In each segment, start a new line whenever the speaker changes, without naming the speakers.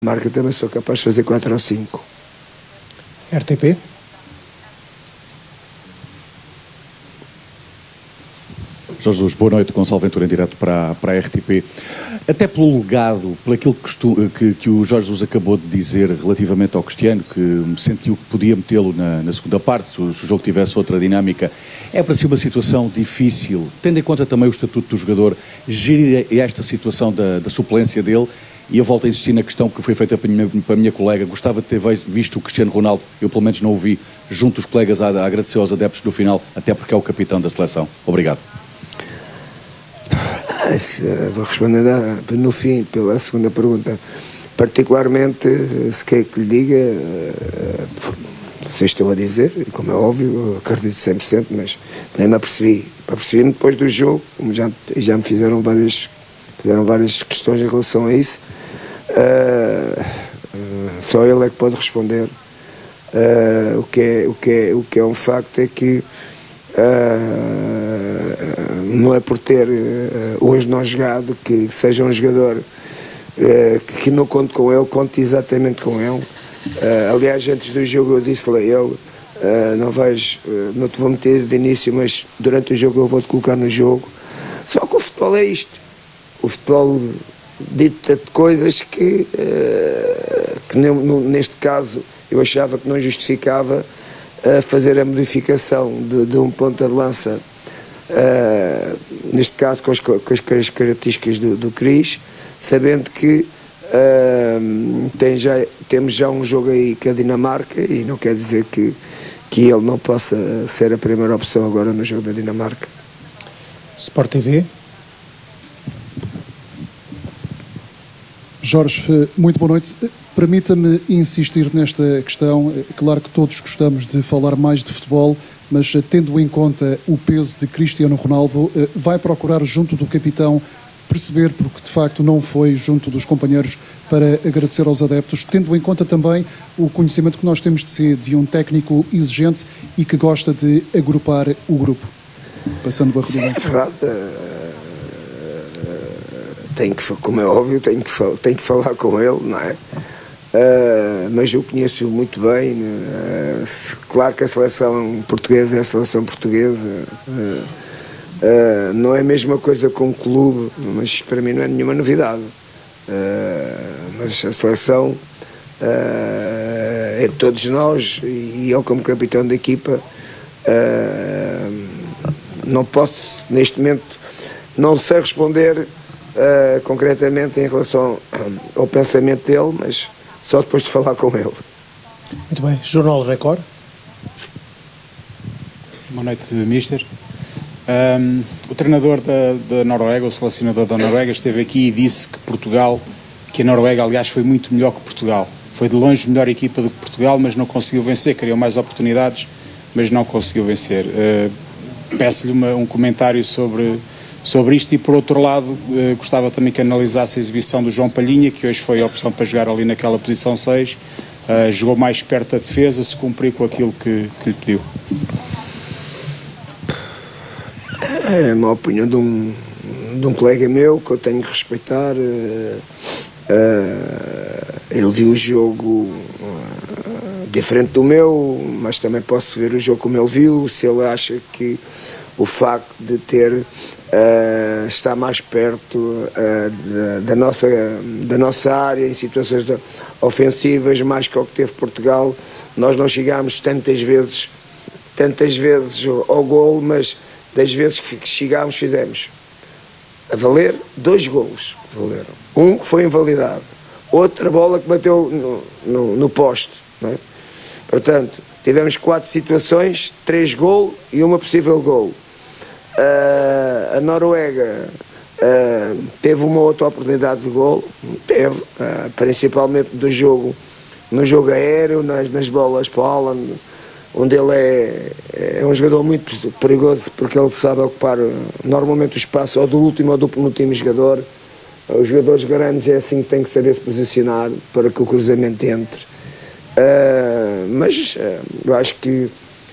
Marca também sou capaz de fazer 4 ou 5.
RTP.
Jorge Jesus, boa noite. Gonçalo Ventura em direto para a RTP. Até pelo legado, por aquilo que o Jorge Jesus acabou de dizer relativamente ao Cristiano, que sentiu que podia metê-lo na segunda parte, se o jogo tivesse outra dinâmica, é para si uma situação difícil, tendo em conta também o estatuto do jogador, gerir esta situação da suplência dele. E eu volto a insistir na questão que foi feita para a minha colega. Gostava de ter visto o Cristiano Ronaldo, eu pelo menos não o vi, junto dos colegas a agradecer aos adeptos no final, até porque é o capitão da seleção. Obrigado.
Vou responder no fim, pela segunda pergunta. Particularmente, se quer que lhe diga, vocês estão a dizer, e como é óbvio, acredito 100%, mas nem me apercebi. Apercebi-me depois do jogo, como já me fizeram várias questões em relação a isso. Só ele é que pode responder. O que é um facto é que não é por ter hoje não jogado que seja um jogador que não conte com ele, conte exatamente com ele. Aliás, antes do jogo eu disse-lhe a ele, não te vou meter de início, mas durante o jogo eu vou-te colocar no jogo. Só que o futebol é isto. O futebol dita de coisas que neste caso eu achava que não justificava fazer a modificação de um ponta de lança, neste caso com as características do Cris, sabendo que temos já um jogo aí com a Dinamarca, e não quer dizer que ele não possa ser a primeira opção agora no jogo da Dinamarca.
Sport TV.
Jorge, muito boa noite. Permita-me insistir nesta questão. Claro que todos gostamos de falar mais de futebol, mas tendo em conta o peso de Cristiano Ronaldo, vai procurar junto do capitão perceber porque de facto não foi junto dos companheiros para agradecer aos adeptos, tendo em conta também o conhecimento que nós temos de si, de um técnico exigente e que gosta de agrupar o grupo. Passando a redundância.
É verdade. Como é óbvio, tenho que falar com ele, não é? Mas eu conheço-o muito bem. Claro que a seleção portuguesa é a seleção portuguesa. Não é a mesma coisa com o clube, mas para mim não é nenhuma novidade. Mas a seleção é de todos nós, e ele como capitão da equipa, não posso neste momento, não sei responder concretamente em relação ao pensamento dele, mas só depois de falar com ele.
Muito bem. Jornal Record.
Boa noite, Mister. O treinador da Noruega, o selecionador da Noruega, esteve aqui e disse que a Noruega, aliás, foi muito melhor que Portugal. Foi de longe melhor equipa do que Portugal, mas não conseguiu vencer. Criou mais oportunidades, mas não conseguiu vencer. Peço-lhe um comentário sobre isto, e por outro lado gostava também que analisasse a exibição do João Palhinha, que hoje foi a opção para jogar ali naquela posição 6, jogou mais perto da defesa, se cumpriu com aquilo que lhe pediu.
É uma opinião de um colega meu que eu tenho que respeitar. Ele viu o jogo diferente do meu, mas também posso ver o jogo como ele viu. Se ele acha que o facto de estar mais perto da nossa área em situações ofensivas, mais que o que teve Portugal, nós não chegámos tantas vezes ao golo, mas das vezes que chegámos fizemos a valer 2 golos que valeram. Um que foi invalidado, outra bola que bateu no poste, não é? Portanto, tivemos 4 situações, 3 golos e uma possível golo. A Noruega teve uma outra oportunidade de golo, principalmente no jogo aéreo, nas bolas para o Haaland, onde ele é um jogador muito perigoso, porque ele sabe ocupar normalmente o espaço ou do último ou do penúltimo jogador. Os jogadores grandes é assim que têm que saber se posicionar para que o cruzamento entre. Mas eu acho que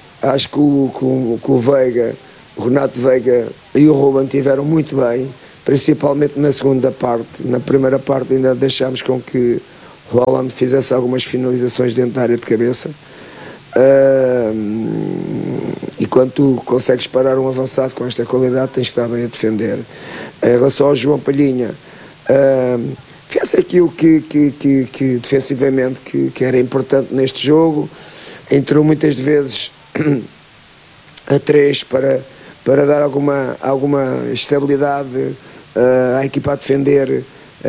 o Veiga, o Renato Veiga e o Ruben tiveram muito bem, principalmente na segunda parte. Na primeira parte ainda deixámos com que o Haaland fizesse algumas finalizações dentro da área de cabeça. E quando tu consegues parar um avançado com esta qualidade, tens que estar bem a defender. Em relação ao João Palhinha, fez aquilo que defensivamente que era importante neste jogo, entrou muitas vezes a 3 para dar alguma estabilidade à equipa a defender,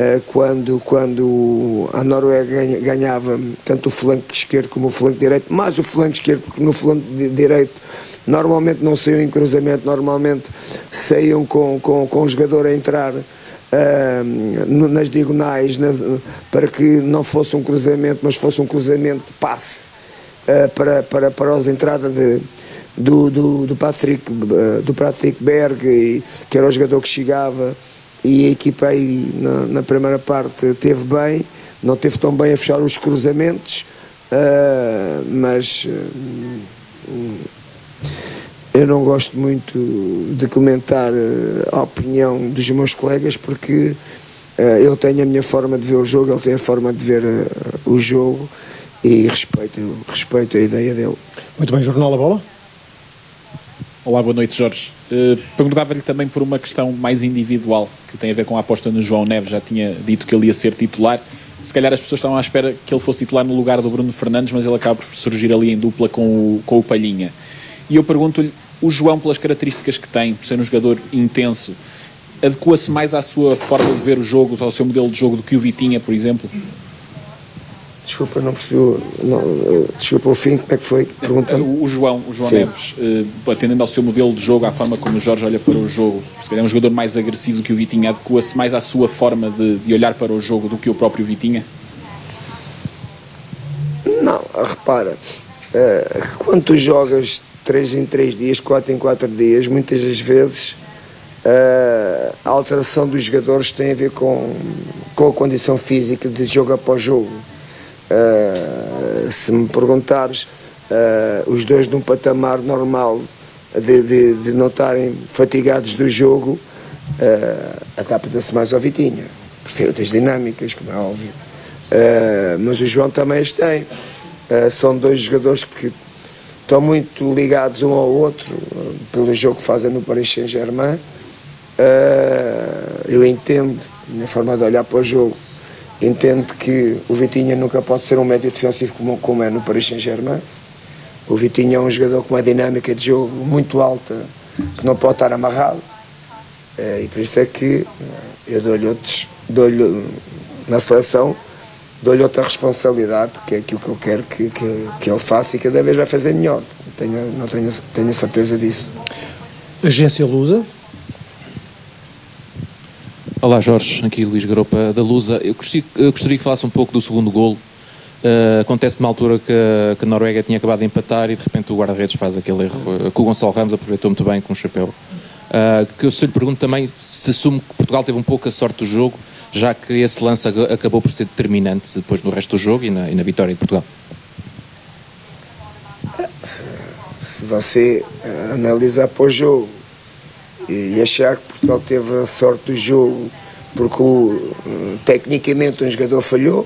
quando a Noruega ganhava tanto o flanco esquerdo como o flanco direito, mais o flanco esquerdo, porque no flanco direito normalmente não saíam em cruzamento, normalmente saíam com o jogador a entrar nas diagonais, para que não fosse um cruzamento, mas fosse um cruzamento de passe para as entradas do Patrick Berg, que era o jogador que chegava, e a equipa aí na primeira parte teve bem, não teve tão bem a fechar os cruzamentos, mas eu não gosto muito de comentar a opinião dos meus colegas, porque eu tenho a minha forma de ver o jogo, ele tem a forma de ver o jogo, e respeito a ideia dele.
Muito bem, Jornal da Bola.
Olá, boa noite, Jorge. Perguntava-lhe também por uma questão mais individual, que tem a ver com a aposta no João Neves. Já tinha dito que ele ia ser titular. Se calhar as pessoas estavam à espera que ele fosse titular no lugar do Bruno Fernandes, mas ele acaba por surgir ali em dupla com o Palhinha. E eu pergunto-lhe, o João, pelas características que tem, por ser um jogador intenso, adequa-se mais à sua forma de ver o jogo, ao seu modelo de jogo, do que o Vitinha, por exemplo?
Desculpa, não percebi. Desculpa, o fim, como é que foi?
O João Neves, atendendo ao seu modelo de jogo, à forma como o Jorge olha para o jogo, se calhar é um jogador mais agressivo do que o Vitinha, adequa-se mais à sua forma de olhar para o jogo do que o próprio Vitinha? Não,
repara, quando tu jogas 3 em 3 dias, 4 em 4 dias, muitas das vezes a alteração dos jogadores tem a ver com a condição física de jogo após jogo. Se me perguntares, os dois num patamar normal de não estarem fatigados do jogo, adapta-se mais ao Vitinha, porque tem outras dinâmicas, como é óbvio, mas o João também as tem. São dois jogadores que estão muito ligados um ao outro pelo jogo que fazem no Paris Saint-Germain. Eu entendo, a minha forma de olhar para o jogo, entendo que o Vitinha nunca pode ser um médio defensivo como é no Paris Saint-Germain. O Vitinha é um jogador com uma dinâmica de jogo muito alta, que não pode estar amarrado, e por isso é que eu dou-lhe na seleção, dou-lhe outra responsabilidade, que é aquilo que eu quero que ele faça, e cada vez vai fazer melhor. Tenho certeza disso.
Agência Lusa.
Olá, Jorge, aqui Luís Garopa da Lusa. Eu gostaria que falasse um pouco do segundo golo. Acontece numa altura que a Noruega tinha acabado de empatar e de repente o guarda-redes faz aquele erro que o Gonçalo Ramos aproveitou muito bem com o chapéu. Que eu se lhe pergunto também se assume que Portugal teve um pouco a sorte do jogo, já que esse lance acabou por ser determinante depois no resto do jogo e na vitória de Portugal.
Se você analisar para o jogo e achar que Portugal teve a sorte do jogo porque tecnicamente um jogador falhou,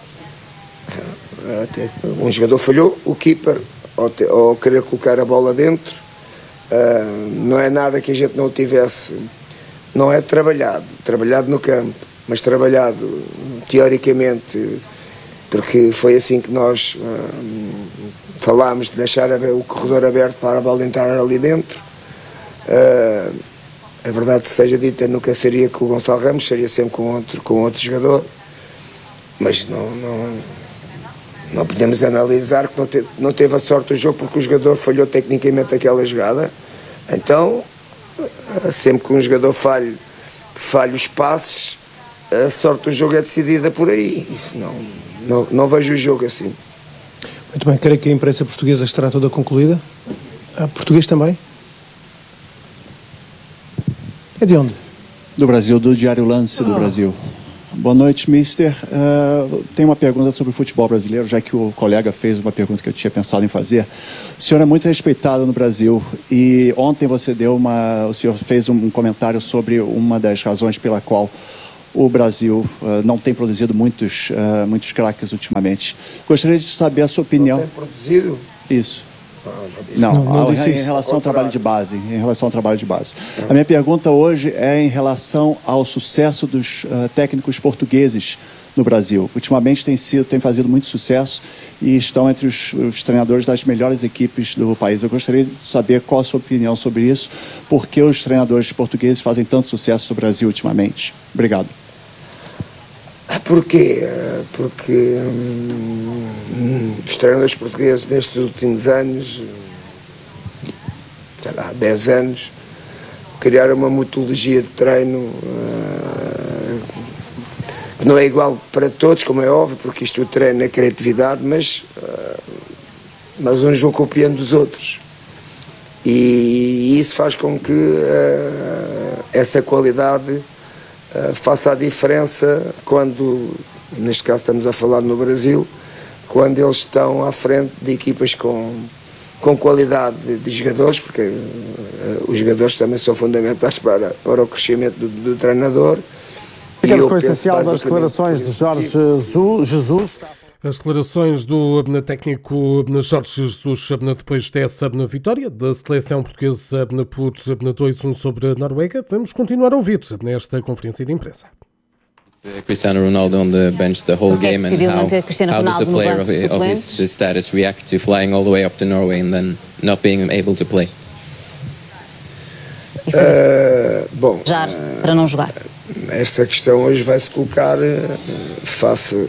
o keeper, ao querer colocar a bola dentro, não é nada que a gente não tivesse, não é trabalhado no campo, mas trabalhado teoricamente, porque foi assim que nós falámos, de deixar o corredor aberto para a bola entrar ali dentro. A verdade que seja dita, nunca seria com o Gonçalo Ramos, seria sempre com outro jogador, mas não podemos analisar que não teve a sorte do jogo porque o jogador falhou tecnicamente aquela jogada. Então, sempre que um jogador falha os passes, a sorte do jogo é decidida por aí. Isso não vejo o jogo assim.
Muito bem, creio que a imprensa portuguesa estará toda concluída. Português também? É de onde?
Do Brasil, do Diário Lance do Brasil. Boa noite, mister. Tenho uma pergunta sobre o futebol brasileiro, já que o colega fez uma pergunta que eu tinha pensado em fazer. O senhor é muito respeitado no Brasil e ontem o senhor fez um comentário sobre uma das razões pela qual o Brasil não tem produzido muitos craques ultimamente. Gostaria de saber a sua opinião.
Não tem produzido?
Isso. Não disse isso. Em relação ao trabalho de base. A minha pergunta hoje é em relação ao sucesso dos técnicos portugueses no Brasil. Ultimamente tem fazido muito sucesso e estão entre os treinadores das melhores equipes do país. Eu gostaria de saber qual a sua opinião sobre isso, por que os treinadores portugueses fazem tanto sucesso no Brasil ultimamente. Obrigado.
Por quê? Porque os treinadores portugueses nestes últimos anos, sei lá, 10 anos, criaram uma metodologia de treino que não é igual para todos, como é óbvio, porque isto o treino é criatividade, mas uns vão copiando dos outros. E isso faz com que essa qualidade faça a diferença quando, neste caso estamos a falar no Brasil, quando eles estão à frente de equipas com qualidade de jogadores, porque os jogadores também são fundamentais para o crescimento do treinador.
Ficamos com o essencial das declarações de Jorge Jesus.
As declarações do técnico Jorge Jesus depois dessa vitória da seleção portuguesa por 2-1 sobre a Noruega. Vamos continuar a ouvir nesta conferência de imprensa.
Cristiano Ronaldo on the bench the whole game, and how does a player of his status react to flying all the way up to Norway and then not being able to play?
Bom,
para não jogar.
Esta questão hoje vai-se colocar face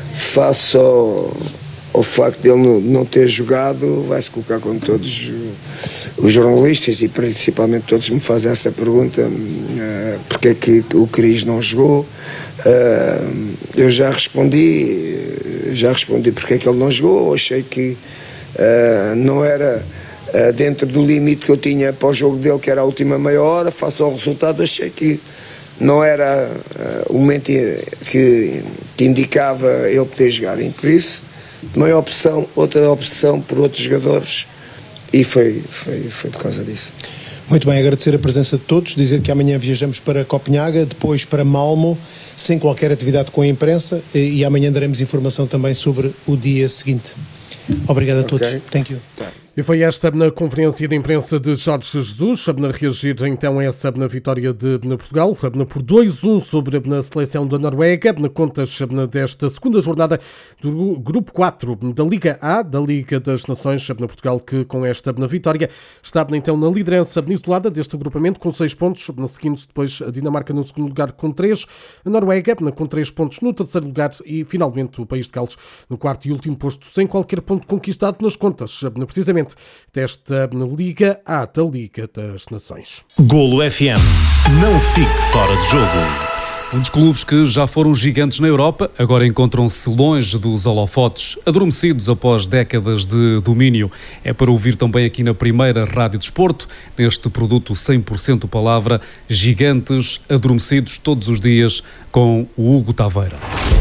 ao facto de ele não ter jogado, vai-se colocar com todos os jornalistas e principalmente todos me fazem essa pergunta, porque é que o Cris não jogou. Eu já respondi porque é que ele não jogou. Achei que não era dentro do limite que eu tinha para o jogo dele, que era a última meia hora. Face ao resultado, achei que não era o momento que indicava ele poder jogar. E por isso, tomei outra opção por outros jogadores, e foi por causa disso.
Muito bem, agradecer a presença de todos, dizer que amanhã viajamos para Copenhaga, depois para Malmö, sem qualquer atividade com a imprensa, e amanhã daremos informação também sobre o dia seguinte. Obrigado a todos. Thank you.
E foi esta na conferência de imprensa de Jorge Jesus, a reagir então a essa vitória de Portugal, por 2-1 sobre a seleção da Noruega, na contas desta segunda jornada do Grupo 4 da Liga A, da Liga das Nações, Portugal que com esta vitória está então na liderança isolada deste agrupamento com 6 pontos, seguindo-se depois a Dinamarca no segundo lugar com 3, a Noruega com 3 pontos no terceiro lugar e finalmente o País de Gales no quarto e último posto, sem qualquer ponto conquistado nas contas, precisamente desta Liga A, da Liga das Nações.
Golo FM. Não fique fora de jogo.
Um dos clubes que já foram gigantes na Europa agora encontram-se longe dos holofotes, adormecidos após décadas de domínio. É para ouvir também aqui na primeira Rádio Desporto, neste produto 100% palavra, gigantes adormecidos todos os dias, com o Hugo Taveira.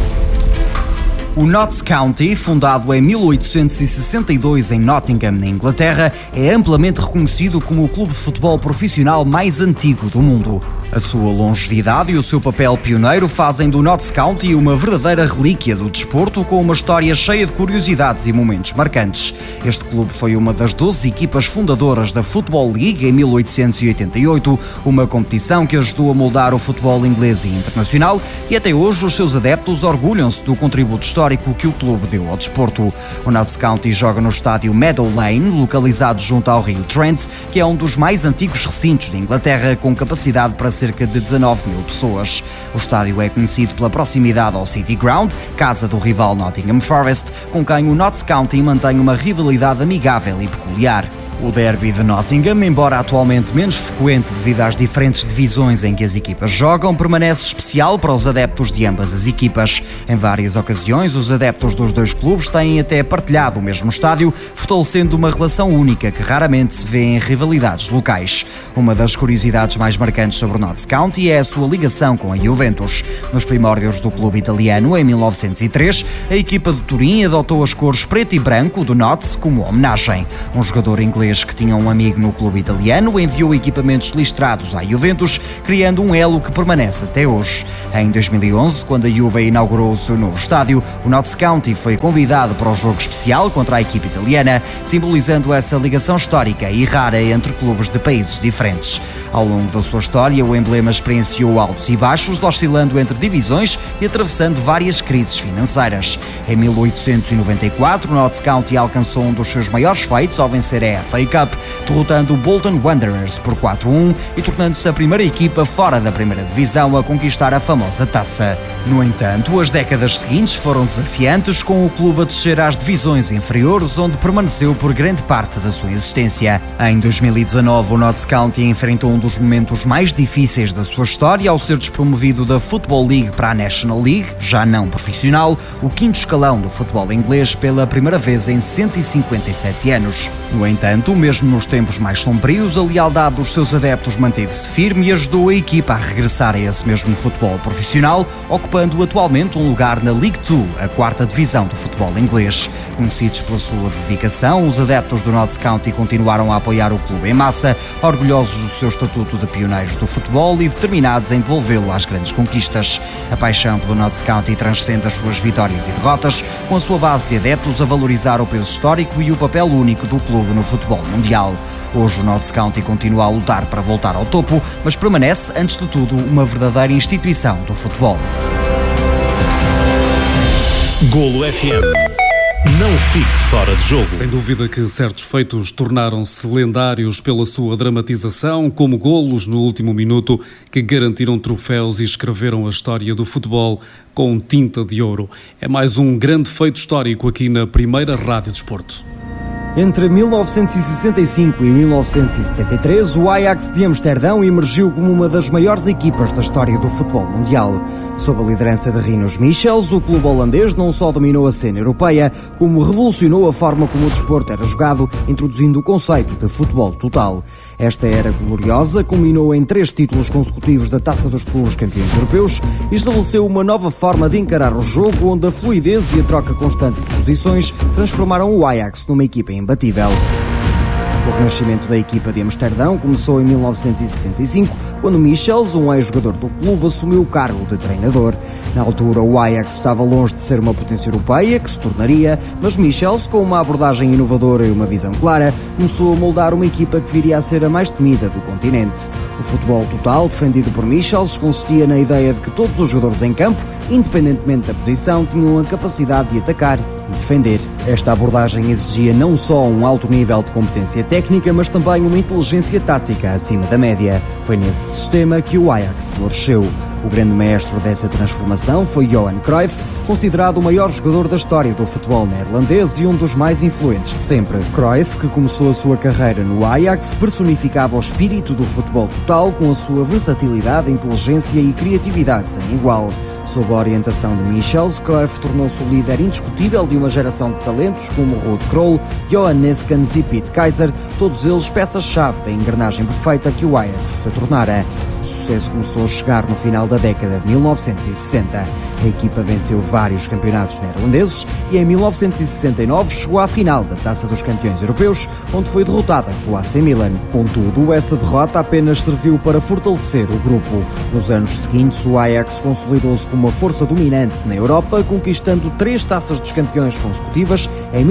O Notts County, fundado em 1862 em Nottingham, na Inglaterra, é amplamente reconhecido como o clube de futebol profissional mais antigo do mundo. A sua longevidade e o seu papel pioneiro fazem do Notts County uma verdadeira relíquia do desporto, com uma história cheia de curiosidades e momentos marcantes. Este clube foi uma das 12 equipas fundadoras da Football League em 1888, uma competição que ajudou a moldar o futebol inglês e internacional, e até hoje os seus adeptos orgulham-se do contributo histórico que o clube deu ao desporto. O Notts County joga no estádio Meadow Lane, localizado junto ao rio Trent, que é um dos mais antigos recintos de Inglaterra, com capacidade para cerca de 19 mil pessoas. O estádio é conhecido pela proximidade ao City Ground, casa do rival Nottingham Forest, com quem o Notts County mantém uma rivalidade amigável e peculiar. O derby de Nottingham, embora atualmente menos frequente devido às diferentes divisões em que as equipas jogam, permanece especial para os adeptos de ambas as equipas. Em várias ocasiões, os adeptos dos dois clubes têm até partilhado o mesmo estádio, fortalecendo uma relação única que raramente se vê em rivalidades locais. Uma das curiosidades mais marcantes sobre o Notts County é a sua ligação com a Juventus. Nos primórdios do clube italiano, em 1903, a equipa de Turim adotou as cores preto e branco do Notts como homenagem. Um jogador inglês vez que tinha um amigo no clube italiano, enviou equipamentos listrados à Juventus, criando um elo que permanece até hoje. Em 2011, quando a Juve inaugurou o seu novo estádio, o Notts County foi convidado para o jogo especial contra a equipe italiana, simbolizando essa ligação histórica e rara entre clubes de países diferentes. Ao longo da sua história, o emblema experienciou altos e baixos, oscilando entre divisões e atravessando várias crises financeiras. Em 1894, o Notts County alcançou um dos seus maiores feitos ao vencer a FA Cup, derrotando o Bolton Wanderers por 4-1 e tornando-se a primeira equipa fora da primeira divisão a conquistar a famosa taça. No entanto, as décadas seguintes foram desafiantes, com o clube a descer às divisões inferiores, onde permaneceu por grande parte da sua existência. Em 2019, o Notts County enfrentou um dos momentos mais difíceis da sua história ao ser despromovido da Football League para a National League, já não profissional, o quinto escalão do futebol inglês pela primeira vez em 157 anos. No entanto, mesmo nos tempos mais sombrios, a lealdade dos seus adeptos manteve-se firme e ajudou a equipa a regressar a esse mesmo futebol profissional, ocupando atualmente um lugar na League 2, a quarta divisão do futebol inglês. Conhecidos pela sua dedicação, os adeptos do Notts County continuaram a apoiar o clube em massa, orgulhosos do seu estatuto de pioneiros do futebol e determinados em devolvê-lo às grandes conquistas. A paixão pelo Notts County transcende as suas vitórias e derrotas, com a sua base de adeptos a valorizar o peso histórico e o papel único do clube no futebol mundial. Hoje o Notts County continua a lutar para voltar ao topo, mas permanece, antes de tudo, uma verdadeira instituição do futebol.
Golo FM. Não fique fora de jogo.
Sem dúvida que certos feitos tornaram-se lendários pela sua dramatização, como golos no último minuto que garantiram troféus e escreveram a história do futebol com tinta de ouro. É mais um grande feito histórico aqui na primeira Rádio Desporto.
Entre 1965 e 1973, o Ajax de Amsterdão emergiu como uma das maiores equipas da história do futebol mundial. Sob a liderança de Rinus Michels, o clube holandês não só dominou a cena europeia, como revolucionou a forma como o desporto era jogado, introduzindo o conceito de futebol total. Esta era gloriosa culminou em 3 títulos consecutivos da Taça dos Clubes Campeões Europeus e estabeleceu uma nova forma de encarar o jogo, onde a fluidez e a troca constante de posições transformaram o Ajax numa equipa imbatível. O renascimento da equipa de Amsterdão começou em 1965, quando Michels, um ex-jogador do clube, assumiu o cargo de treinador. Na altura, o Ajax estava longe de ser uma potência europeia, que se tornaria, mas Michels, com uma abordagem inovadora e uma visão clara, começou a moldar uma equipa que viria a ser a mais temida do continente. O futebol total, defendido por Michels, consistia na ideia de que todos os jogadores em campo, independentemente da posição, tinham a capacidade de atacar e defender. Esta abordagem exigia não só um alto nível de competência técnica, mas também uma inteligência tática acima da média. Foi nesse sistema que o Ajax floresceu. O grande mestre dessa transformação foi Johan Cruyff, considerado o maior jogador da história do futebol neerlandês e um dos mais influentes de sempre. Cruyff, que começou a sua carreira no Ajax, personificava o espírito do futebol total com a sua versatilidade, inteligência e criatividade sem igual. Sob a orientação de Michels, Cruyff tornou-se o líder indiscutível de uma geração de talentos como Ruud Krol, Johan Neeskens e Piet Keizer, todos eles peças-chave da engrenagem perfeita que o Ajax se tornara. O sucesso começou a chegar no final da década de 1960. A equipa venceu vários campeonatos neerlandeses e em 1969 chegou à final da Taça dos Campeões Europeus, onde foi derrotada pelo AC Milan. Contudo, essa derrota apenas serviu para fortalecer o grupo. Nos anos seguintes, o Ajax consolidou-se como uma força dominante na Europa, conquistando 3 Taças dos Campeões consecutivas em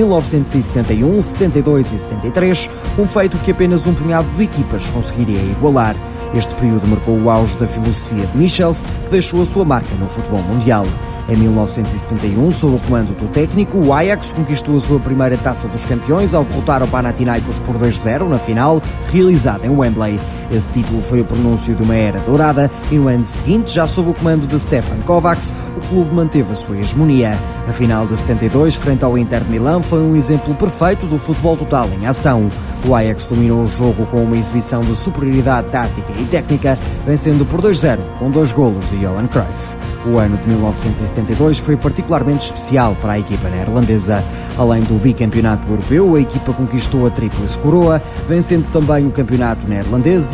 1971, 72 e 73, um feito que apenas um punhado de equipas conseguiria igualar. Este período marcou o auge da filosofia de Michels, que deixou a sua marca no futebol mundial. Em 1971, sob o comando do técnico, o Ajax conquistou a sua primeira Taça dos Campeões ao derrotar o Panathinaikos por 2-0 na final, realizada em Wembley. Esse título foi o pronúncio de uma era dourada e no ano seguinte, já sob o comando de Stefan Kovacs, o clube manteve a sua hegemonia. A final de 72, frente ao Inter de Milão, foi um exemplo perfeito do futebol total em ação. O Ajax dominou o jogo com uma exibição de superioridade tática e técnica, vencendo por 2-0, com 2 golos de Johan Cruyff. O ano de 1972 foi particularmente especial para a equipa neerlandesa. Além do bicampeonato europeu, a equipa conquistou a tríplice coroa, vencendo também o campeonato neerlandês e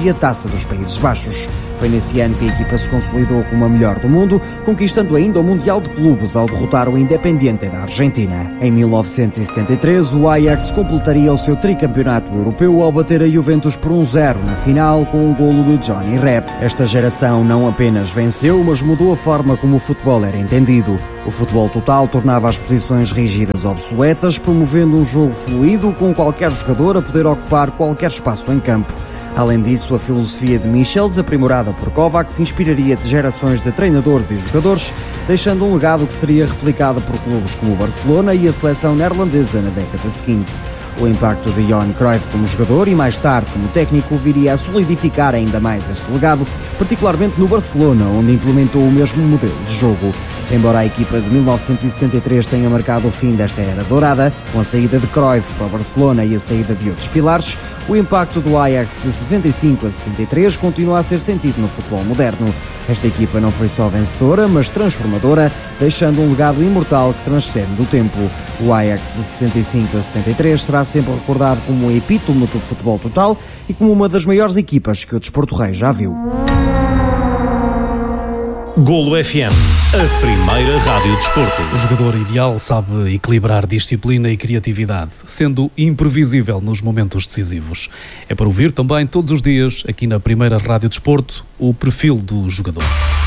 e a Taça dos Países Baixos. Foi nesse ano que a equipa se consolidou como a melhor do mundo, conquistando ainda o Mundial de Clubes ao derrotar o Independiente da Argentina. Em 1973, o Ajax completaria o seu tricampeonato europeu ao bater a Juventus por 1-0 na final com um golo de Johnny Rep. Esta geração não apenas venceu, mas mudou a forma como o futebol era entendido. O futebol total tornava as posições rígidas obsoletas, promovendo um jogo fluido com qualquer jogador a poder ocupar qualquer espaço em campo. Além disso, a filosofia de Michels, aprimorada por Kovacs, inspiraria gerações de treinadores e jogadores, deixando um legado que seria replicado por clubes como o Barcelona e a seleção neerlandesa na década seguinte. O impacto de Johan Cruyff como jogador e mais tarde como técnico viria a solidificar ainda mais este legado, particularmente no Barcelona, onde implementou o mesmo modelo de jogo. Embora a equipa de 1973 tenha marcado o fim desta era dourada, com a saída de Cruyff para o Barcelona e a saída de outros pilares, o impacto do Ajax de 65 a 73 continua a ser sentido no futebol moderno. Esta equipa não foi só vencedora, mas transformadora, deixando um legado imortal que transcende do tempo. O Ajax de 65 a 73 será sempre recordado como um epítome do futebol total e como uma das maiores equipas que o Desporto Rei já viu.
Golo FM, a primeira rádio desporto.
O jogador ideal sabe equilibrar disciplina e criatividade, sendo imprevisível nos momentos decisivos. É para ouvir também todos os dias, aqui na primeira rádio desporto, o perfil do jogador.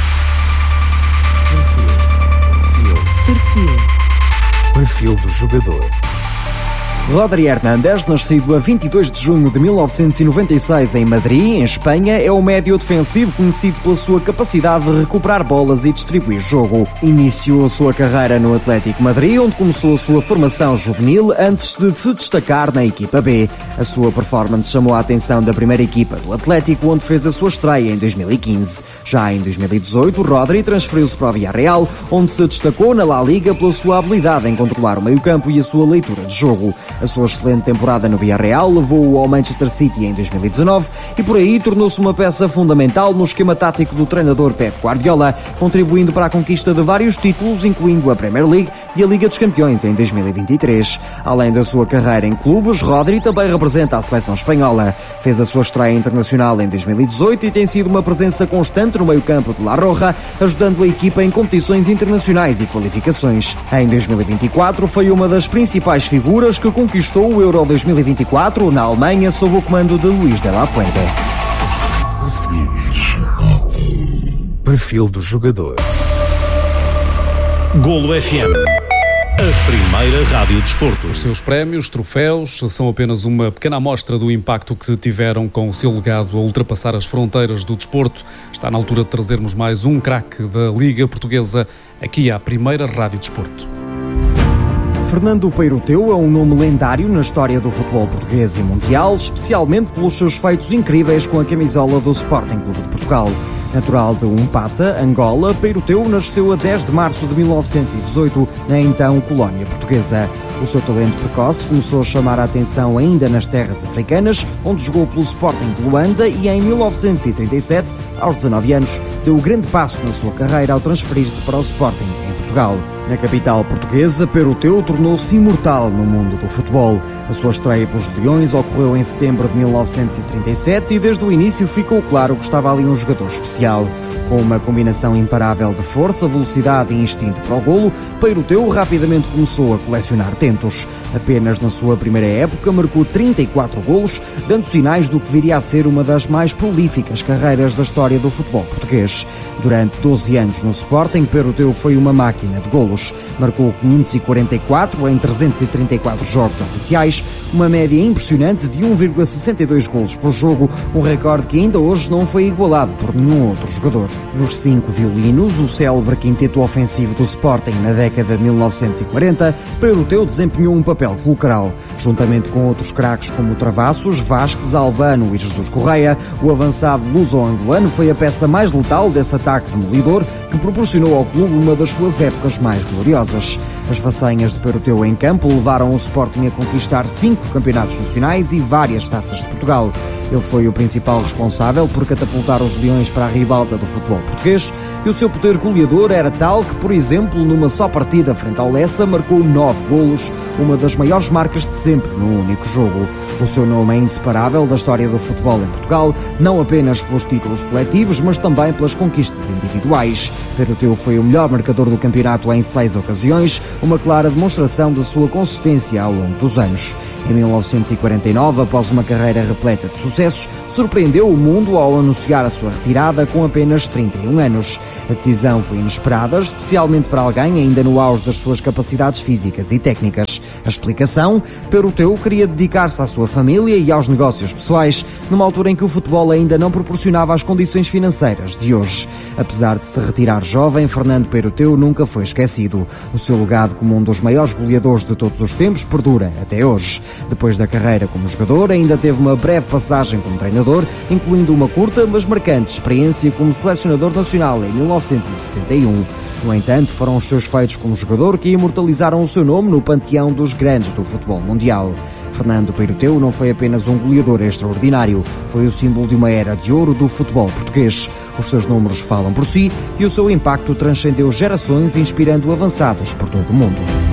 Perfil do jogador. Rodri Hernández, nascido a 22 de junho de 1996 em Madrid, em Espanha, é um médio defensivo conhecido pela sua capacidade de recuperar bolas e distribuir jogo. Iniciou a sua carreira no Atlético Madrid, onde começou a sua formação juvenil antes de se destacar na equipa B. A sua performance chamou a atenção da primeira equipa do Atlético, onde fez a sua estreia em 2015. Já em 2018, Rodri transferiu-se para o Villarreal, onde se destacou na La Liga pela sua habilidade em controlar o meio-campo e a sua leitura de jogo. A sua excelente temporada no Villarreal levou-o ao Manchester City em 2019 e por aí tornou-se uma peça fundamental no esquema tático do treinador Pep Guardiola, contribuindo para a conquista de vários títulos, incluindo a Premier League e a Liga dos Campeões em 2023. Além da sua carreira em clubes, Rodri também representa a seleção espanhola. Fez a sua estreia internacional em 2018 e tem sido uma presença constante no meio-campo de La Roja, ajudando a equipa em competições internacionais e qualificações. Em 2024 foi uma das principais figuras que conquistou o Euro 2024 na Alemanha sob o comando de Luís de la Fuente.
Perfil do jogador. Golo FM, a primeira rádio desporto.
Os seus prémios, troféus, são apenas uma pequena amostra do impacto que tiveram com o seu legado a ultrapassar as fronteiras do desporto. Está na altura de trazermos mais um craque da Liga Portuguesa aqui à primeira rádio desporto.
Fernando Peiroteu é um nome lendário na história do futebol português e mundial, especialmente pelos seus feitos incríveis com a camisola do Sporting Clube de Portugal. Natural de Umpata, Angola, Peiroteu nasceu a 10 de março de 1918, na então colónia portuguesa. O seu talento precoce começou a chamar a atenção ainda nas terras africanas, onde jogou pelo Sporting de Luanda e em 1937, aos 19 anos, deu o grande passo na sua carreira ao transferir-se para o Sporting em Portugal. Na capital portuguesa, Peiroteu tornou-se imortal no mundo do futebol. A sua estreia pelos Leões ocorreu em setembro de 1937 e desde o início ficou claro que estava ali um jogador especial. Com uma combinação imparável de força, velocidade e instinto para o golo, Peiroteu rapidamente começou a colecionar tentos. Apenas na sua primeira época marcou 34 golos, dando sinais do que viria a ser uma das mais prolíficas carreiras da história do futebol português. Durante 12 anos no Sporting, Peiroteu foi uma máquina de golos. Marcou 544 em 334 jogos oficiais, uma média impressionante de 1,62 golos por jogo, um recorde que ainda hoje não foi igualado por nenhum outro jogador. Nos 5 violinos, o célebre quinteto ofensivo do Sporting na década de 1940, Peiroteu desempenhou um papel fulcral. Juntamente com outros craques como Travassos, Vasquez, Albano e Jesus Correia, o avançado luso-angolano foi a peça mais letal desse ataque demolidor que proporcionou ao clube uma das suas épocas mais mais gloriosas. As façanhas de Peroteu em campo levaram o Sporting a conquistar 5 campeonatos nacionais e várias taças de Portugal. Ele foi o principal responsável por catapultar os Leões para a ribalta do futebol português e o seu poder goleador era tal que, por exemplo, numa só partida frente ao Lessa, marcou 9 golos, uma das maiores marcas de sempre num único jogo. O seu nome é inseparável da história do futebol em Portugal, não apenas pelos títulos coletivos, mas também pelas conquistas individuais. Peroteu foi o melhor marcador do campeonato em 6 ocasiões, uma clara demonstração da sua consistência ao longo dos anos. Em 1949, após uma carreira repleta de sucessos, surpreendeu o mundo ao anunciar a sua retirada com apenas 31 anos. A decisão foi inesperada, especialmente para alguém ainda no auge das suas capacidades físicas e técnicas. A explicação? Peroteu queria dedicar-se à sua família e aos negócios pessoais, numa altura em que o futebol ainda não proporcionava as condições financeiras de hoje. Apesar de se retirar jovem, Fernando Peroteu nunca foi esquecido. O seu legado como um dos maiores goleadores de todos os tempos perdura até hoje. Depois da carreira como jogador, ainda teve uma breve passagem como treinador, incluindo uma curta, mas marcante experiência como selecionador nacional em 1961. No entanto, foram os seus feitos como jogador que imortalizaram o seu nome no panteão dos grandes do futebol mundial. Fernando Peroteu não foi apenas um goleador extraordinário, foi o símbolo de uma era de ouro do futebol português. Os seus números falam por si e o seu impacto transcendeu gerações, inspirando avançados por todo o mundo.